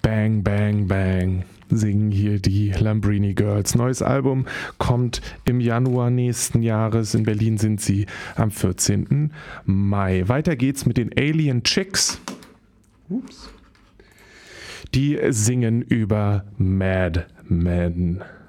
Bang, bang, bang, singen hier die Lambrini Girls. Neues Album kommt im Januar nächsten Jahres. In Berlin sind sie am 14. Mai. Weiter geht's mit den Alien Chicks. Ups. Die singen über Mad Men.